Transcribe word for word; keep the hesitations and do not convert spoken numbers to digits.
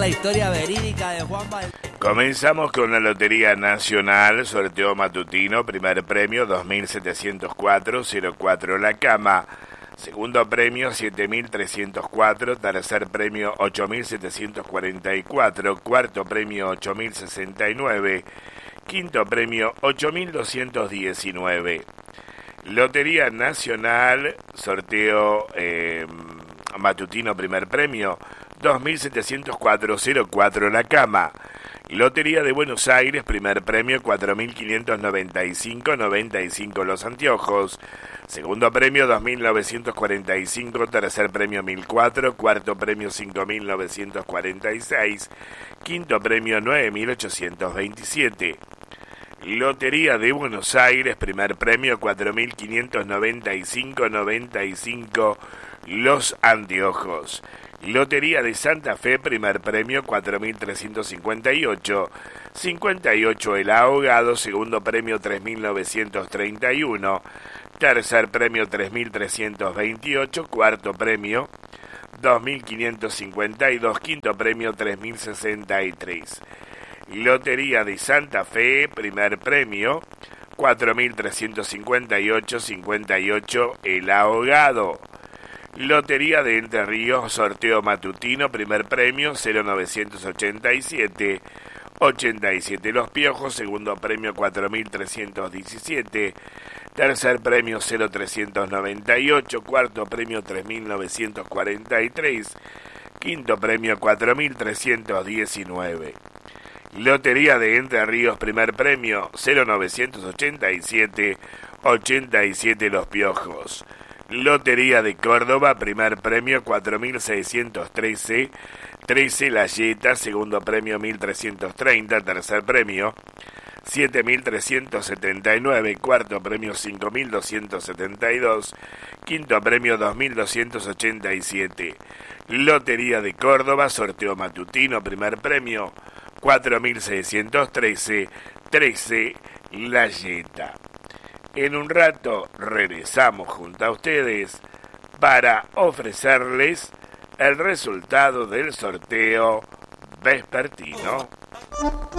la historia verídica de Juan Val... Comenzamos con la Lotería Nacional, sorteo matutino, primer premio dos mil setecientos cuatro, cero cuatro La Cama, segundo premio siete mil trescientos cuatro, tercer premio ocho mil setecientos cuarenta y cuatro, cuarto premio ocho mil sesenta y nueve, quinto premio ocho mil doscientos diecinueve. Lotería Nacional, sorteo eh, matutino, primer premio dos mil setecientos cuatro, cero cuatro La Cama. Lotería de Buenos Aires, primer premio cuatro mil quinientos noventa y cinco, noventa y cinco Los Anteojos. Segundo premio dos mil novecientos cuarenta y cinco, tercer premio mil cuatro, cuarto premio cinco mil novecientos cuarenta y seis, quinto premio nueve mil ochocientos veintisiete. Lotería de Buenos Aires, primer premio cuatro mil quinientos noventa y cinco, noventa y cinco Los Anteojos. Lotería de Santa Fe, primer premio cuatro mil trescientos cincuenta y ocho, cincuenta y ocho El Ahogado, segundo premio tres mil novecientos treinta y uno, tercer premio tres mil trescientos veintiocho, cuarto premio dos mil quinientos cincuenta y dos, quinto premio tres mil sesenta y tres. Lotería de Santa Fe, primer premio cuatro mil trescientos cincuenta y ocho, cincuenta y ocho El Ahogado. Lotería de Entre Ríos, sorteo matutino, primer premio cero novecientos ochenta y siete, ochenta y siete Los Piojos, segundo premio cuatro mil trescientos diecisiete, tercer premio cero trescientos noventa y ocho, cuarto premio tres mil novecientos cuarenta y tres, quinto premio cuatro mil trescientos diecinueve. Lotería de Entre Ríos, primer premio cero novecientos ochenta y siete, ochenta y siete Los Piojos. Lotería de Córdoba, primer premio cuatro mil seiscientos trece, trece La Yeta, segundo premio mil trescientos treinta, tercer premio siete mil trescientos setenta y nueve, cuarto premio cinco mil doscientos setenta y dos, quinto premio dos mil doscientos ochenta y siete. Lotería de Córdoba, sorteo matutino, primer premio cuatro mil seiscientos trece, trece La Yeta. En un rato regresamos junto a ustedes para ofrecerles el resultado del sorteo vespertino.